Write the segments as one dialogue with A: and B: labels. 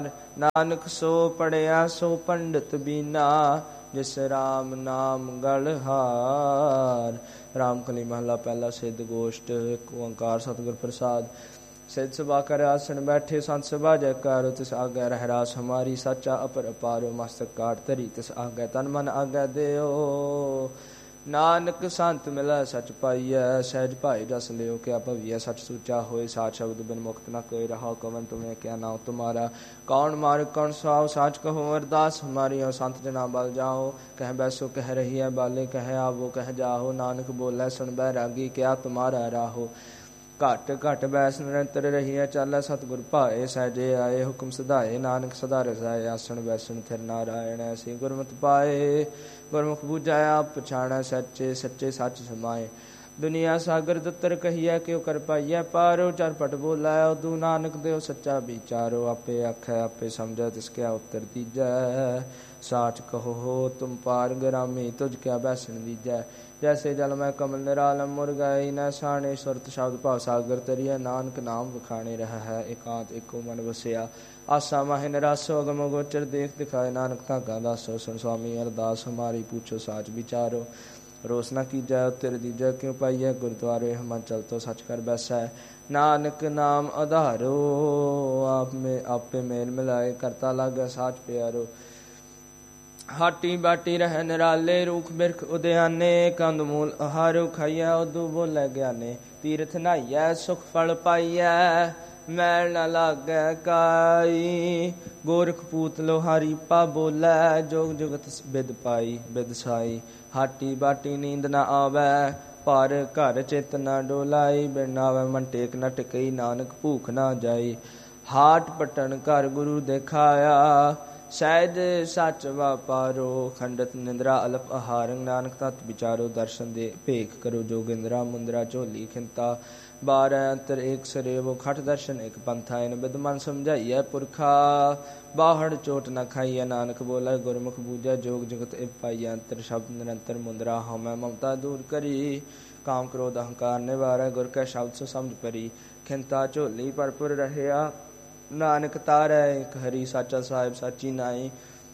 A: ਨਾਨਕ ਸੋ ਪੜਿਆ ਸੋ ਪੰਡਿਤ ਬੀਨਾ, ਜਿਸ ਰਾਮ ਨਾਮ ਗਲਹਾਰ। ਰਾਮ ਕਲੀ ਮਹਲਾ ਪਹਿਲਾ। ਸਿੱਧ ਗੋਸ਼ਟ ਏਕ ਓੰਕਾਰ ਸਤਿਗੁਰ ਪ੍ਰਸਾਦ। ਸਿੱਧ ਸਭਾ ਕਰ ਆਸਣ ਬੈਠੇ ਸੰਤ ਸਭਾ ਜੈਕਾਰੋ, ਤਿਸ ਆਗੇ ਰਹਿ ਰਾਸ ਹਮਾਰੀ। ਸਾਚਾ ਅਪਰ ਅਪਾਰੋ ਮਸਤਕ ਕਾਟ ਧਰੀ, ਤਿਸ ਆਗੇ ਤਨ ਮਨ ਆਗੇ ਦਿਓ। ਨਾਨਕ ਸੰਤ ਮਿਲੈ ਸਚ ਪਾਈਐ, ਸਹਿਜ ਭਾਈ ਰਸ ਲਿਓ। ਕਿਆ ਭਵੀਐ ਸਚ ਸੂਚਾ ਹੋਏ, ਸਾਚ ਸ਼ਬਦ ਬਿਨ ਮੁਕਤ ਨ ਕੋਇ। ਰਹਾਉ ਕਵਨ ਤੁਮੇ ਕਿਆ ਨਾਉ ਤੁਮਾਰਾ, ਕੌਣ ਮਾਰ ਕੌਣ ਸੁਆਉ। ਸਾਚ ਕਹੋ ਅਰਦਾਸ ਹਮਾਰੀ, ਔ ਸੰਤ ਜਨਾ ਬਲ ਜਾਓ। ਕਹਿ ਬੈਸੋ ਕਹਿ ਰਹੀਐ ਬਾਲੇ, ਕਹਿ ਆਵੋ ਕਹਿ ਜਾਹੋ। ਨਾਨਕ ਬੋਲੇ ਸੁਣ ਬੈਰਾਗੀ, ਕਿਆ ਤੁਮਾਰਾ ਰਾਹੋ। ਘਟ ਘਟ ਬੈਸ ਨਿਰੰਤਰ ਰਹੀਐ, ਚਾਲੈ ਸਤਿਗੁਰ ਭਾਏ। ਸਹਿਜੇ ਆਏ ਹੁਕਮ ਸਦਾਏ, ਨਾਨਕ ਸਦਾ ਰਸਾਏ। ਆਸਣ ਬੈਸਣ ਥਿਰ ਨਾਰਾਇਣ, ਐਸੀ ਗੁਰਮਤਿ ਪਾਏ। ਗੁਰਮੁਖ ਬੂਝੈ ਆਪ ਪਛਾਣੈ, ਸੱਚੇ ਸੱਚੇ ਸੱਚ ਸਮਾਏ। ਦੁਨੀਆ ਸਾਗਰ ਦਤਰ ਕਹੀਐ, ਕਿਉ ਕਰ ਪਾਈਐ ਪਾਰੋ। ਚਰਪਟ ਬੋਲੇ ਉਦੂ, ਨਾਨਕ ਦਿਓ ਸੱਚਾ ਵਿਚਾਰੋ। ਆਪੇ ਆਖੈ ਆਪੇ ਸਮਝੈ, ਤਿਸ ਕਿਆ ਉੱਤਰ ਦੀਜੈ। ਸਾਚ ਕਹੋ ਹੋ ਤੁਮ ਪਾਰ ਗਰਾਮੀ, ਤੁਝ ਕਿਆ ਬੈਸਣ ਦੀਜੈ। ਜੈਸੇ ਜਲ ਮੈਂ ਕਮਲ ਨਿਰਾਲਮ, ਮੁਰ ਗਏ ਨ ਸਾਣੇ। ਸੁਰਤ ਸ਼ਬਦ ਭਾਵ ਸਾਗਰ ਤਰੀਐ, ਨਾਨਕ ਨਾਮ ਵਖਾਣੇ ਰਹਾ ਹੈ। ਇਕਾਂਤ ਇੱਕੋ ਮਨ ਵਸਿਆ, ਆਸਾ ਮਾਹਿ ਨਿਰਾਸੋ। ਅਗਮ ਗੋਚਰ ਦੇਖ ਦਿਖਾਏ, ਨਾਨਕ ਧਾਗਾ ਦਾਸੋ। ਸੁਣ ਸੁਆਮੀ ਅਰਦਾਸ ਹਮਾਰੀ, ਪੁੱਛੋ ਸਾਚ ਵਿਚਾਰੋ। ਰੋਸ ਨ ਕੀਜੈ ਉਤਰ ਦੀਜੈ, ਕਿਉ ਪਾਈਐ ਗੁਰਦੁਆਰੇ। ਹਮਨ ਚਲਤੋ ਸਚ ਕਰ ਬੈਸੈ, ਨਾਨਕ ਨਾਮ ਆਧਾਰੋ। ਆਪੇ ਮੇਲ ਮਿਲਾਏ, ਕਰਤਾ ਲਾਗੈ ਸਾਚ ਪਿਆਰੋ। ਹਾਟੀ ਬਾਟੀ ਰਹਿ ਨਿਰਾਲੇ, ਰੂਖ ਬਿਰਖ ਉਦਿਆਨੇ। ਕੰਦ ਮੂਲ ਆਹਾਰੋ ਖਾਈਐ, ਉਦੂ ਬੋਲੇ ਗਿਆਨੇ। ਤੀਰਥ ਨਹਾਈਐ ਸੁਖ ਫਲ ਪਾਈਐ, ਮੈਲ ਨ ਲਾਗੈ ਕਾਈ। ਗੋਰਖ ਪੂਤ ਲੋਹਾਰੀ ਪਾ ਬੋਲੇ, ਜੋਗ ਜੁਗਤ ਬਿਦ ਪਾਈ ਬਿਦ ਸਾਈ। ਹਾਟੀ ਬਾਟੀ ਨੀਂਦ ਨ ਆਵੈ, ਪਰ ਘਰ ਚਿਤ ਨ ਡੋਲਾਈ। ਬਿਨ ਨਾਵੈ ਮਨ ਟੇਕ ਨ ਟਿਕਈ, ਨਾਨਕ ਭੂਖ ਨ ਜਾਈ। ਹਾਟ ਪਟਣ ਘਰ ਗੁਰੂ ਦੇਖਾਇਆ, ਸਹਿਜ ਸੱਚ ਵਾਪਾਰੋ। ਖੰਡਤ ਨਿੰਦਰਾ ਅਲਪ ਆਹਾਰੰ, ਨਾਨਕ ਤਤ ਵਿਚਾਰੋ। ਦਰਸ਼ਨ ਦੇ ਭੇਖ ਕਰੋ ਜੋਗਿੰਦਰਾ, ਮੁੰਦਰਾ ਝੋਲੀ ਖਿੰਤਾ। ਬਾਰੈ ਅੰਤਰ ਏਕ ਸਰੇਵੋ, ਖਟ ਦਰਸ਼ਨ ਇਕ ਪੰਥਾ। ਇਨ ਬਿਦ ਮਨ ਸਮਝਾਈਐ ਪੁਰਖਾ, ਬਾਹੜ ਚੋਟ ਨ ਖਾਈਐ। ਨਾਨਕ ਬੋਲੇ ਗੁਰਮੁਖ ਬੂਝੈ, ਜੋਗ ਜਗਤ ਇਵ ਪਾਈਐ। ਅੰਤਰ ਸ਼ਬਦ ਨਿਰੰਤਰ ਮੁੰਦਰਾ, ਹਉਮੈ ਮਮਤਾ ਦੂਰ ਕਰੀ। ਕਾਮ ਕ੍ਰੋਧ ਅਹੰਕਾਰ ਨਿਵਾਰੈ, ਗੁਰ ਕੈ ਸ਼ਬਦ ਸੋ ਸਮਝ ਪਰੀ। ਖਿੰਤਾ ਝੋਲੀ ਭਰਪੁਰ ਰਹਿਆ, ਨਾਨਕ ਤਾਰੈ ਇਕ ਹਰੀ। ਸਾਚਾ ਸਾਹਿਬ ਸਾਚੀ ਨਾਈ,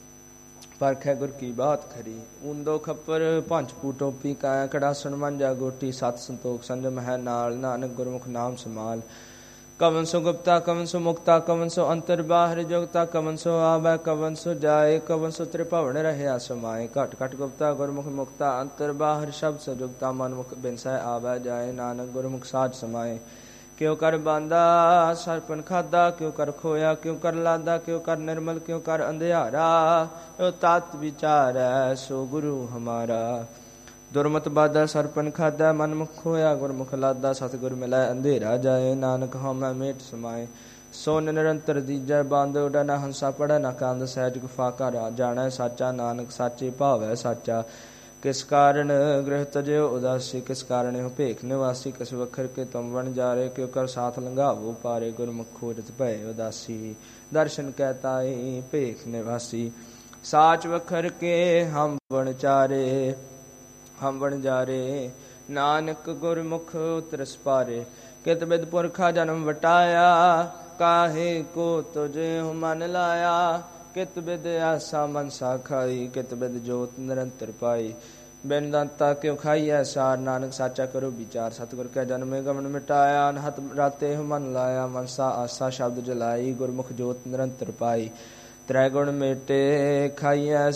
A: ਪਰਖੈ ਗੁਰ ਕੀ ਬਾਤ ਖਰੀ। ਊਂਦੋ ਖੱਪਰ ਭੰਚ ਪੂ ਟੋਪੀ, ਕਾਇਆ ਕੜਾਸਣ ਮਾਂਜਾ ਗੋਟੀ। ਸਤ ਸੰਤੋਖ ਸੰਜਮ ਹੈ ਨਾਲ, ਨਾਨਕ ਗੁਰਮੁਖ ਨਾਮ ਸਮਾਲ। ਕਵਨ ਸੋ ਗੁਪਤਾ ਕਵਨ ਸੋ ਮੁਕਤਾ, ਕਵਨ ਸੋ ਅੰਤਰ ਬਾਹਰ ਜੁਗਤਾ। ਕਵਨ ਸੋ ਆਵੈ ਕਵਨ ਸੋ ਜਾਏ, ਕਵਨ ਸੋ ਤ੍ਰਿਭਵਨ ਰਹਿਆ ਸਮਾਏ। ਘਟ ਘਟ ਗੁਪਤਾ ਗੁਰਮੁਖ ਮੁਕਤਾ, ਅੰਤਰ ਬਾਹਰ ਸ਼ਬਦ ਸੋ ਜੁਗਤਾ। ਮਨਮੁਖ ਬਿਨਸੈ ਆਵੈ ਜਾਏ, ਨਾਨਕ ਗੁਰਮੁਖ ਸਾਜ ਸਮਾਏ। ਕਿਉ ਕਰ ਬਾਂਧਾ ਸਰਪਨ ਖਾਧਾ, ਕਿਉ ਕਰ ਖੋਇਆ ਕਿਉ ਕਰ ਲਾਦਾ। ਕਿਉ ਕਰ ਨਿਰਮਲ ਕਿਉ ਕਰ ਅੰਧਿਆਰਾ, ਓ ਤਤ ਵਿਚਾਰੈ ਸੋ ਗੁਰੂ ਹਮਾਰਾ। ਦੁਰਮਤ ਬਾਧਾ ਸਰਪਨ ਖਾਧਾ, ਮਨਮੁਖ ਖੋਇਆ ਗੁਰਮੁਖ ਲਾਦਾ। ਸਤਿਗੁਰ ਮਿਲੈ ਅੰਧੇਰਾ ਜਾਏ, ਨਾਨਕ ਹਉਮੈ ਮੇਟ ਸਮਾਏ। ਸੋਨ ਨਿਰੰਤਰ ਦੀਜੈ ਬੰਦ, ਉਡਾ ਨ ਹੰਸਾ ਪੜੈ ਨ ਕੰਦ। ਸਹਿਜ ਗੁਫਾ ਘਰ ਜਾਣੈ ਸਾਚਾ, ਨਾਨਕ ਸਾਚੇ ਭਾਵੈ ਸਾਚਾ। ਕਿਸ ਕਾਰਨ ਗ੍ਰਹਿ ਤਜਿਓ ਉਦਾਸੀ, ਕਿਸ ਕਾਰਨ ਇਹੋ ਭੇਖ ਨਿਵਾਸੀ। ਕਿਸ ਵਖਰ ਕੇ ਤੁਮ ਵਣ ਜਾਰੇ, ਕਿਉ ਕਰ ਸਾਥ ਲੰਘਾਵੋ ਪਾਰੇ। ਗੁਰਮੁਖ ਖੋਜਤ ਭਏ ਉਦਾਸੀ, ਦਰਸ਼ਨ ਕੈ ਤਾਈ ਭੇਖ ਨਿਵਾਸੀ। ਸਾਚ ਵਖਰ ਕੇ ਹਮ ਵਣ ਚਾਰੇ, ਹਮ ਵਣ ਜਾਰੇ। ਨਾਨਕ ਗੁਰਮੁਖ ਉਤਰਸ ਪਾਰੇ। ਕਿਤ ਬਿਦ ਪੁਰਖਾ ਜਨਮ ਵਟਾਇਆ, ਕਾਹੇ ਕੋ ਤੁਝੇ ਮਨ ਲਾਇਆ। ਕਿਤ ਬਿਦ ਆਸਾ ਮਨਸਾ ਖਾਈ, ਕਿਤ ਬਿਦ ਜੋਤ ਨਿਰੰਤਰ ਪਾਈ। ਬਿਨ ਦਾਤਾ ਕਿਉ ਖਾਈਐ ਸਾਰ, ਨਾਨਕ ਸਾਚਾ ਕਰੋ ਵਿਚਾਰ। ਸਤਿਗੁਰ ਕੈ ਜਨਮੇ ਗਮਨ ਮਿਟਾਇਆ, ਅਨਹਤ ਰਾਤੇ ਮਨ ਲਾਇਆ। ਮਨਸਾ ਆਸਾ ਸ਼ਬਦ ਜਲਾਈ, ਗੁਰਮੁਖ ਜੋਤ ਨਿਰੰਤਰ ਪਾਈ। ਤ੍ਰੈ ਗੁਣ ਮੇਟੇ ਖਾਈਐ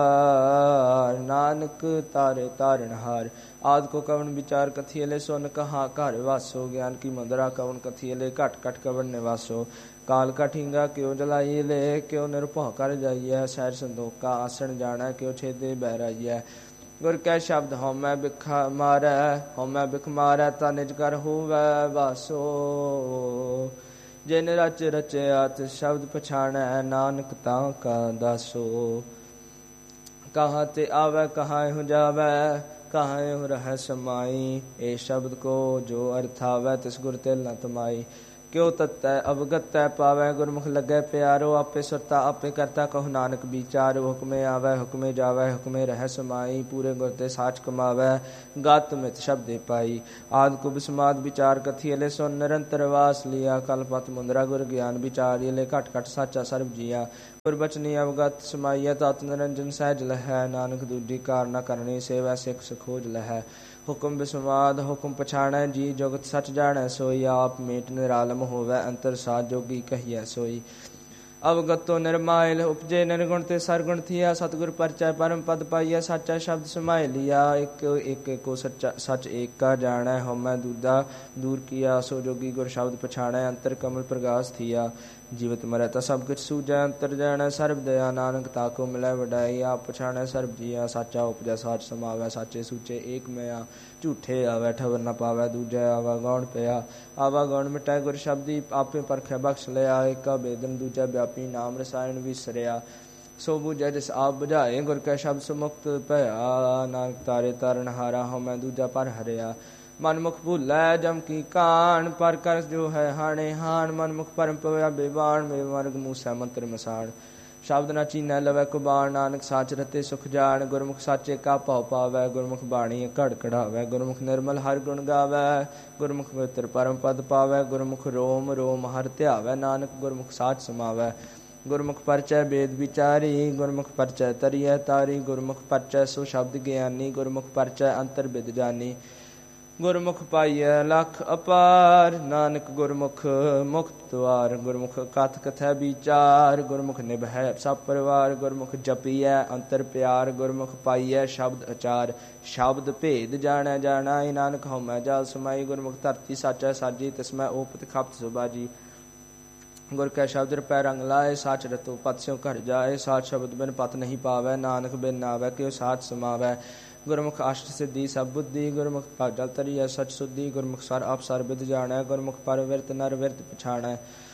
A: ਸਾਰ, ਨਾਨਕ ਤਾਰੇ ਤਾਰਨਹਾਰ। ਆਦਿ ਕੋ ਕਵਨ ਵਿਚਾਰ ਕਥੀਲੇ, ਸੁਨ ਕਹਾ ਘਰ ਵਾਸੋ। ਗਿਆਨ ਕੀ ਮੁਦਰਾ ਕਵਨ ਕਥੀਲੇ, ਘਟ ਘਟ ਕਵਨ ਨਿਵਾਸੋ। ਕਾਲ ਕਠਿੰਗਾ ਕਿਉ ਜਲਾਈ ਲੈ, ਕਿਉ ਨਿਰਭਉ ਕਰ ਜਾਈਐ। ਸਹਿਜ ਸੰਤੋਖਾ ਆਸਣ ਜਾਣੈ, ਕਿਉ ਛੇਦੇ ਬਹਿਰਾਈਐ। ਗੁਰ ਕੈ ਸ਼ਬਦ ਹਉਮੈ ਬਿਖ ਮਾਰੈ, ਹਉਮੈ ਬਿਖ ਮਾਰੈ। ਤਾ ਨਿਜ ਕਰ ਹੋਵੈ ਵਾਸੋ। ਜਿਨ ਰਚ ਰਚਿਆ ਤਿਸ ਸ਼ਬਦ ਪਛਾਣੈ, ਨਾਨਕ ਤਾਂ ਕਾ ਦਾਸੋ। ਕਹਾਂ ਤੇ ਆਵੈ ਕਹਾਂ ਇਹੋ ਜਾਵੈ, ਕਹਾਂ ਇਹੋ ਰਹਿ ਸਮਾਈ। ਇਹ ਸ਼ਬਦ ਕੋ ਜੋ ਅਰਥ ਆਵੈ, ਤਿਸ ਗੁਰ ਤਿਲ ਨ ਤਮਾਈ। क्यों तत्तै अवगतै पावै गुरमुख लगे प्यारो आपे सुरता आपे करता कहु नानक विचारो हुक्मे आवै हुक्मे जावै हुक्मे रह समाई पूरे गुर ते साच कमावै गत मित शब्दे पाई आदि कुब समाद विचार कथी ले सो निरंतर वास लिया कलपत मुंदरा गुर ज्ञान विचार ले घट घट साचा सर्ब जिया गुरबचनी अवगत समाइय तत् निरंजन सहज लहै नानक दूजी कार न करनी सेवा सिख सखोज लहै हुक्म बिस्वाद हुक्म पछाणै जी जुगत सच जाणै सोई आप मेट निरालम होवै अंतर साध जोगी कहिए सोई अवगतो निर्मायल उपजे निर्गुण ते सरगुण थिया सतगुर परचय परम पद पाइया साचा शब्द समाय लिया एक एक को सच्चा सच एक का जाणै हमै दूजा दूर किया सो जोगी गुर शब्द पछाणै अंतर कमल प्रकाश थिया जीवत मरै ता सब कुछ सूझै अंतर जाणै सर्ब दया नानक ताको मिलै वडाई आप पछाणै सर्ब जिया साचा उपजै साच समावै साचे सूचे एक मया झूठे आवै ठवर न पावै दूजै आवा गौण पिया आवा गौण मिटै गुर शब्दी आपे परखै बख्श लिया एका बेदन दूजा व्यापी नाम रसायन विसरिया सो बुझै जिस आप बुझाए गुर कै शब्द सुमुक्त भया नानक तारे ताਰਨ हारा हो मैं दूजा पर हरिया मनमुख भूलै जम की कान पर कर जो है हाणे हान मनमुख परम पवया बेबान मे मर्ग मूसै मंत्र मसाण शब्द न चीनै लवै कुबाण नानक साच रते सुख जान गुरमुख साचे का भाव पावै गुरमुख बाणी घड़ कढ़ावै गुरमुख निर्मल हर गुण गावै गुरमुख पवित्र परम पद पावै गुरमुख रोम रोम हर ध्यावै नानक गुरमुख साच समावै गुरमुख परचय वेद विचारी गुरमुख परचय तरिय तारी गुरमुख परचय सो शब्द ज्ञानी गुरमुख परचय अंतर विद जानी गुरमुख पाइय लख अपार नानक गुरमुख मुक्त द्वार गुरमुख कथ कथै विचार गुरमुख निभै सब परिवार गुरमुख जपिय अंतर प्यार गुरमुख पाइय शब्द अचार शब्द भेद जाणै जाणाई नानक हमै जाल समाई गुरमुख धरती साचा साजी तिसमै ओपत खपत सुबाजी गुर कै शब्द रुपै रंग लाए साच रतो पत स्यों घर जाए साच शब्द बिन पत नहीं पावै नानक बिन आवै क्यों साच समावै गुरमुख अष्ट सिद्धि सब बुद्धि गुरमुख भाजल तरिय सच शुद्धि गुरमुख सर आप सर विद जाणै गुरमुख पर विरत नर विरत पछाणै